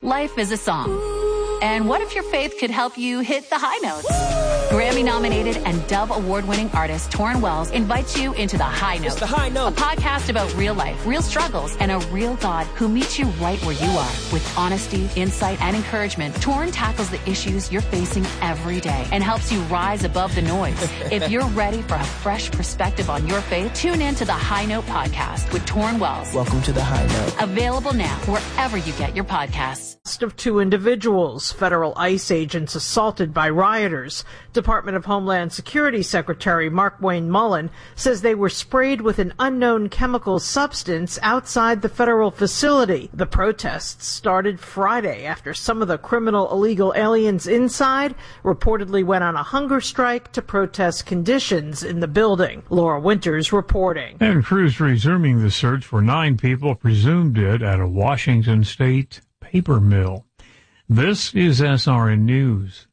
Life is a song. And what if your faith could help you hit the high notes? Grammy-nominated and Dove Award-winning artist Torrin Wells invites you into The High Note. It's The High Note. A podcast about real life, real struggles, and a real God who meets you right where you are. With honesty, insight, and encouragement, Torrin tackles the issues you're facing every day and helps you rise above the noise. If you're ready for a fresh perspective on your faith, tune in to The High Note podcast with Torrin Wells. Welcome to The High Note. Available now wherever you get your podcasts. Of two individuals, federal ICE agents assaulted by rioters. Department of Homeland Security Secretary Markwayne Mullin says they were sprayed with an unknown chemical substance outside the federal facility. The protests started Friday after some of the criminal illegal aliens inside reportedly went on a hunger strike to protest conditions in the building. Laura Winters reporting. And crews resuming the search for 9 people presumed dead at a Washington state paper mill. This is SRN News.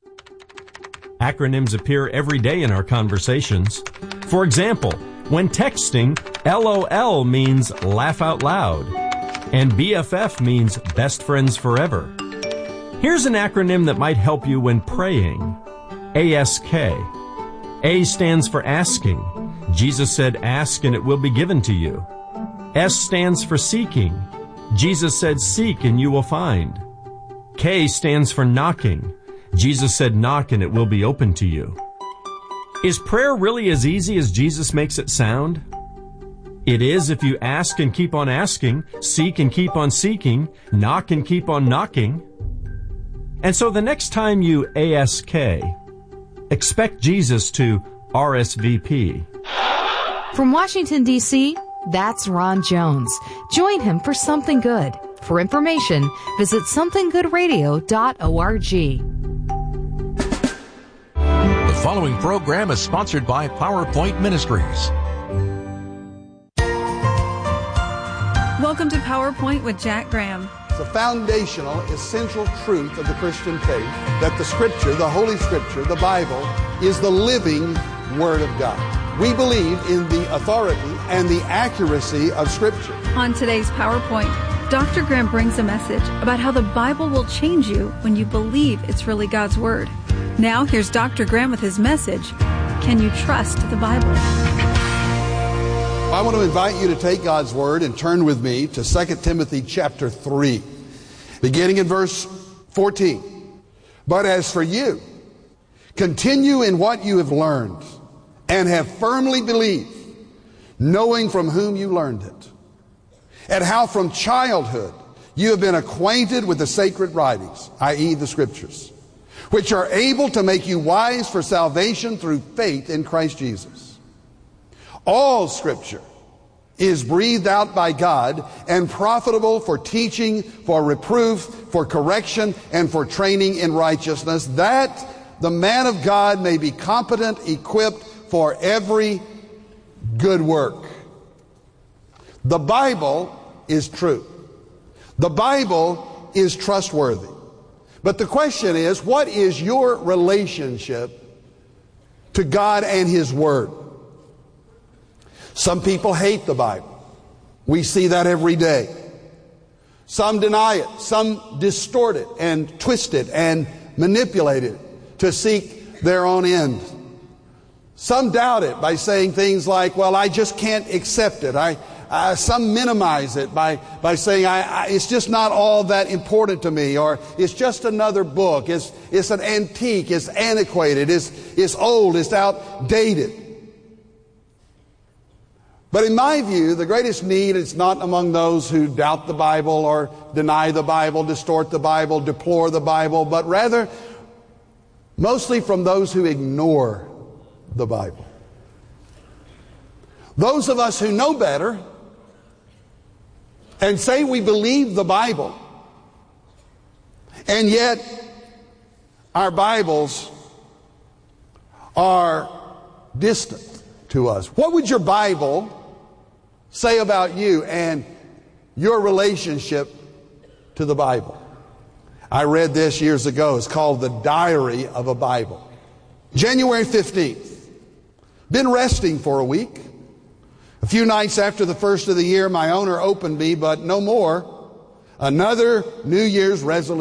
Acronyms appear every day in our conversations. For example, when texting, LOL means laugh out loud, and BFF means best friends forever. Here's an acronym that might help you when praying. ASK. A stands for asking. Jesus said, ask and it will be given to you. S stands for seeking. Jesus said, seek and you will find. K stands for knocking. Jesus said, knock and it will be open to you. Is prayer really as easy as Jesus makes it sound? It is if you ask and keep on asking, seek and keep on seeking, knock and keep on knocking. And so the next time you ASK, expect Jesus to RSVP. From Washington, D.C., that's Ron Jones. Join him for Something Good. For information, visit somethinggoodradio.org. The following program is sponsored by PowerPoint Ministries. Welcome to PowerPoint with Jack Graham. The foundational, essential truth of the Christian faith that the Scripture, the Holy Scripture, the Bible, is the living Word of God. We believe in the authority and the accuracy of Scripture. On today's PowerPoint, Dr. Graham brings a message about how the Bible will change you when you believe it's really God's Word. Now, here's Dr. Graham with his message, Can You Trust the Bible? I want to invite you to take God's Word and turn with me to 2 Timothy chapter 3, beginning in verse 14. But as for you, continue in what you have learned and have firmly believed, knowing from whom you learned it, and how from childhood you have been acquainted with the sacred writings, i.e. the Scriptures, which are able to make you wise for salvation through faith in Christ Jesus. All Scripture is breathed out by God and profitable for teaching, for reproof, for correction, and for training in righteousness, that the man of God may be competent, equipped for every good work. The Bible is true. The Bible is trustworthy. But the question is, what is your relationship to God and His Word? Some people hate the Bible. We see that every day. Some deny it. Some distort it and twist it and manipulate it to seek their own end. Some doubt it by saying things like, well, I just can't accept it. Some minimize it by saying, it's just not all that important to me, or it's just another book. It's an antique. It's antiquated. It's old. It's outdated. But in my view, the greatest need is not among those who doubt the Bible or deny the Bible, distort the Bible, deplore the Bible, but rather mostly from those who ignore the Bible. Those of us who know better and say we believe the Bible, and yet our Bibles are distant to us. What would your Bible say about you and your relationship to the Bible? I read this years ago. It's called The Diary of a Bible. January 15th. Been resting for a week. A few nights after the first of the year, my owner opened me, but no more. Another New Year's resolution.